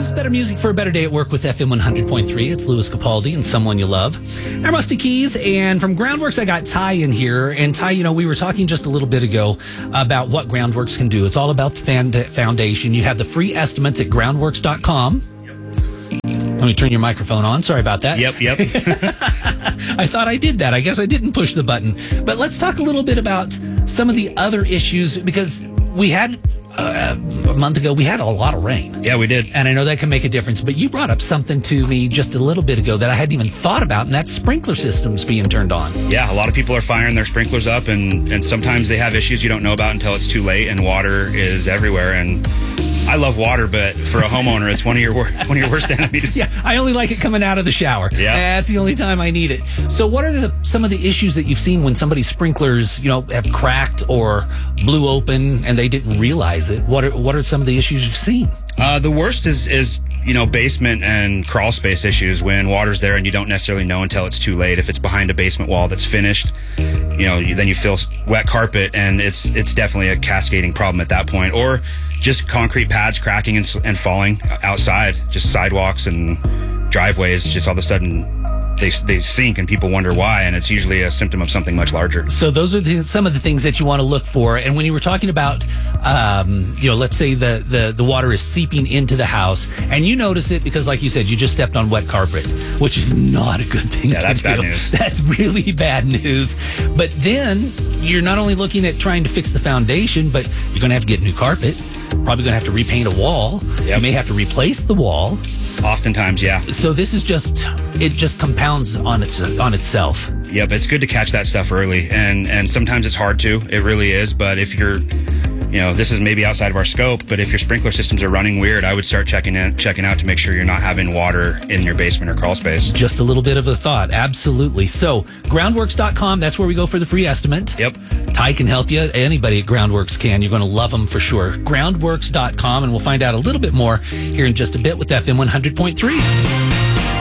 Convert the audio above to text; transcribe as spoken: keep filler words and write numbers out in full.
is Better Music for a Better Day at Work with F M one hundred point three. It's Louis Capaldi and Someone You Love. I'm Rusty Keys, and from Groundworks, I got Ty in here. And Ty, you know, we were talking just a little bit ago about what Groundworks can do. It's all about the fan- foundation. You have the free estimates at groundworks dot com. Let me turn your microphone on. Sorry about that. Yep, yep. I thought I did that. I guess I didn't push the button. But let's talk a little bit about some of the other issues, because we had... Uh, a month ago, we had a lot of rain. Yeah, we did. And I know that can make a difference. But you brought up something to me just a little bit ago that I hadn't even thought about, and that's sprinkler systems being turned on. Yeah, a lot of people are firing their sprinklers up, and, and sometimes they have issues you don't know about until it's too late, and water is everywhere. And I love water, but for a homeowner, it's one of your wor- one of your worst enemies. Yeah, I only like it coming out of the shower. Yeah. That's the only time I need it. So what are the, some of the issues that you've seen when somebody's sprinklers, you know, have cracked or blew open and they didn't realize it? What are, what are some of the issues you've seen? Uh, the worst is, is, you know, basement and crawl space issues when water's there and you don't necessarily know until it's too late. If it's behind a basement wall that's finished, you know, you, then you feel wet carpet, and it's, it's definitely a cascading problem at that point. Or just concrete pads cracking and, and falling outside, just sidewalks and driveways, just all of a sudden they they sink and people wonder why, and it's usually a symptom of something much larger. So those are the, some of the things that you want to look for. And when you were talking about, um, you know, let's say the, the, the water is seeping into the house, and you notice it because, like you said, you just stepped on wet carpet, which is not a good thing yeah, to that's do. Bad news. That's really bad news. But then you're not only looking at trying to fix the foundation, but you're going to have to get new carpet. Probably going to have to repaint a wall. Yep. You may have to replace the wall. Oftentimes, yeah. So this is just, it just compounds on its on itself. Yep, it's good to catch that stuff early, and and sometimes it's hard to. It really is. But if you're, you know, this is maybe outside of our scope, but if your sprinkler systems are running weird, I would start checking in, checking out to make sure you're not having water in your basement or crawl space. Just a little bit of a thought. Absolutely. So groundworks dot com, that's where we go for the free estimate. Yep. Ty can help you. Anybody at Groundworks can. You're going to love them for sure. groundworks dot com, and we'll find out a little bit more here in just a bit with F M one hundred point three.